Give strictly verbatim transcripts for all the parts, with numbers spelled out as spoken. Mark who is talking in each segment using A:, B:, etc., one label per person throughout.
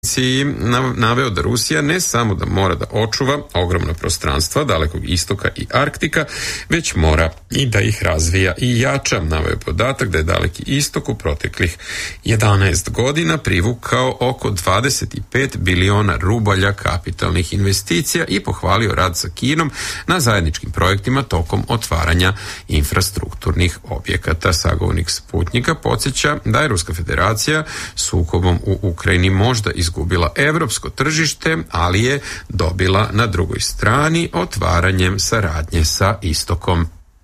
A: naveo da Rusija ne samo da mora da očuva ogromna prostranstva Dalekog istoka i Arktika, već mora i da ih razvija i jača. Naveo je podatak da je Daleki istok u proteklih jedanaest godina privukao oko dvadeset pet biliona rubalja kapitalnih investicija i pohvalio rad sa Kinom na zajedničkim projektima tokom otvaranja infrastrukturnih objekata. Sagovornik Sputnjika podsjeća da je Ruska federacija sukobom u Ukrajini možda izgubila evropsko tržište, ali je dobila na drugoj strani otvaranjem saradnje sa istokom.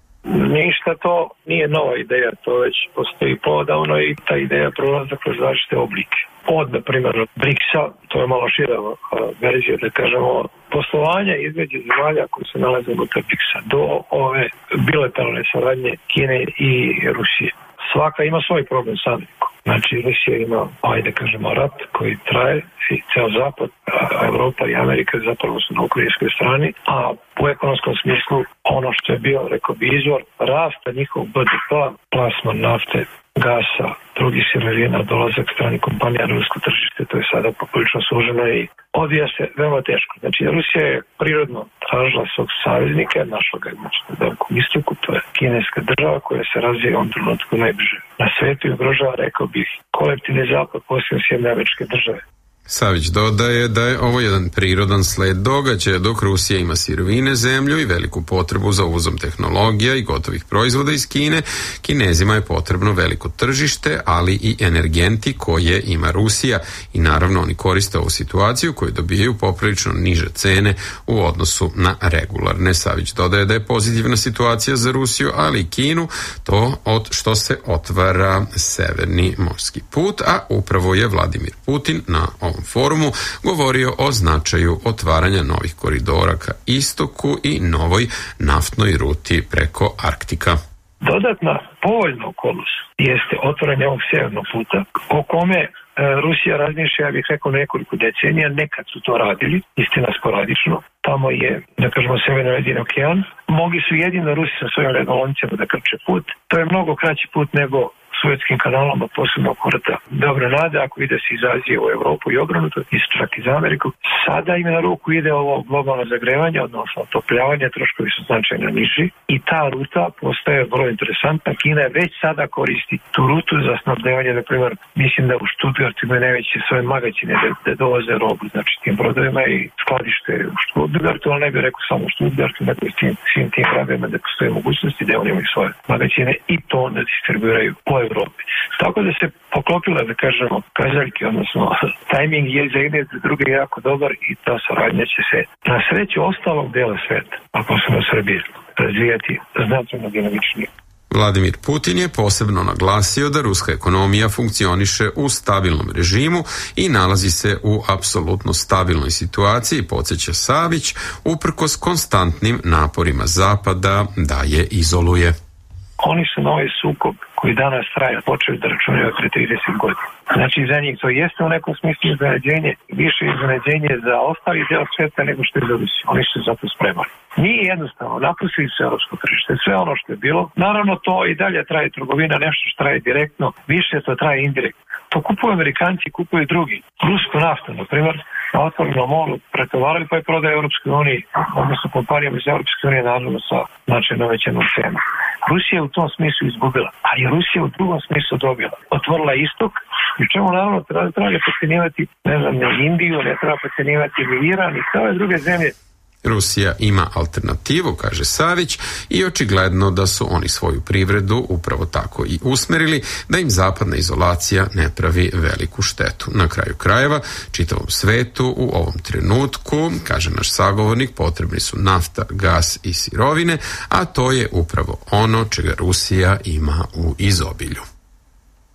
B: Ništa to nije nova ideja, to već postoji poodavno i ta ideja prolaza kroz različite oblike. Od, na primjer, briksa, to je malo šira verzija, da kažemo, poslovanja između zemalja koji se nalaze unutar briksa do ove bilateralne saradnje Kine i Rusije. Svaka ima svoj problem sa Amerikom. Znači, Rusija ima, ajde kažemo, rat koji traje i ceo zapad, Evropa i Amerika zapravo su na ukrajinskoj strani, a u ekonomskom smislu ono što je bio, rekao bi, izvor rasta njihovog B D P-a, plasman nafte, gasa, drugih sirovina, dolazak strani kompanija na rusko tržište, to je sada poprilično suženo i odvija se veoma teško. Znači, Rusija je prirodno tražila svog saveznika, našla ga znači, na Dalekom istoku, to je kineska država koja se razvija u ovom trenutku najbrže na svetu i ugrožava, rekao bih, kolektivni zapad, posebno Sjedinjene Američke Države.
A: Savić dodaje da je ovo jedan prirodan sled događaja. Dok Rusija ima sirovine, zemlju i veliku potrebu za uvozom tehnologija i gotovih proizvoda iz Kine, Kinezima je potrebno veliko tržište, ali i energenti koje ima Rusija i naravno oni koriste ovu situaciju koju dobijaju poprilično niže cene u odnosu na regularne. Savić dodaje da je pozitivna situacija za Rusiju, ali i Kinu, to od što se otvara severni morski put, a upravo je Vladimir Putin na ovom forumu govorio o značaju otvaranja novih koridora ka istoku i novoj naftnoj ruti preko Arktika.
B: Dodatna povoljna okolnost jeste otvaranje ovog sjevernog puta o kome e, Rusija razmišlja, ja bih rekao, nekoliko decenija. Nekad su to radili, istina sporadično. Tamo je, da kažemo, Severni ledeni okean. Mogli su jedino Rusi sa svojim ledoloncima da krče put. To je mnogo kraći put nego Suetskim kanalom, a posebno oko rta Dobre nade, ako ide se iz Azije u Evropu i obrnuto, čak iz Ameriku. Sada im na ruku ide ovo globalno zagrevanje, odnosno otopljavanje, troškovi su značajno niži i ta ruta postaje vrlo interesantna. Kina je već sada koristi tu rutu za snabdevanje, na primjer, mislim da u Stuttgartu imaju najveće svoje magazine da, da dovoze robu, znači tim brodovima i skladište u Stuttgartu, ali ne bih rekao samo u Stuttgartu, nego i tim, svim tim gradovima da postoje mogućnosti da oni imaju svoje magazine i to onda distribuiraju po Evropi. Tako da se poklopila, da kažemo, kazaljke, odnosno tajming je za jedne za druge jako dobar i ta saradnja će se na sreću ostalog dela sveta, ako se na Srbiji, razvijati značajno dinamičnije.
A: Vladimir Putin je posebno naglasio da ruska ekonomija funkcioniše u stabilnom režimu i nalazi se u apsolutno stabilnoj situaciji, podsjeća Savić, uprkos konstantnim naporima Zapada da je izoluje.
B: Oni su na ovaj sukob koji danas traje počeli da računaju pre trideset godina. Znači za njih to jeste u nekom smislu iznenađenje, više iznenađenje za ostali deo sveta nego što je za Rusiju. Oni su zato spremali. Nije jednostavno, napustili su evropsko tržište, sve ono što je bilo. Naravno to i dalje traje trgovina, nešto što traje direktno, više to traje indirektno. To kupuju Amerikanci, kupuju drugi. Rusku naftu, na primjer, na otvorenom moru pretovarali pa je prodaje Europskoj uniji, odnosno kompanijama iz Europske unije, naravno sa značajno većenom cenu. Rusija je u tom smislu izgubila, ali je Rusija u drugom smislu dobila. Otvorila istok, i čemu naravno treba, treba potcenivati, ne znam, ne Indiju, ne treba potcenivati ni Iran i sve druge zemlje.
A: Rusija ima alternativu, kaže Savić, i očigledno da su oni svoju privredu upravo tako i usmerili, da im zapadna izolacija ne pravi veliku štetu. Na kraju krajeva, čitavom svetu u ovom trenutku, kaže naš sagovornik, potrebni su nafta, gas i sirovine, a to je upravo ono čega Rusija ima u izobilju.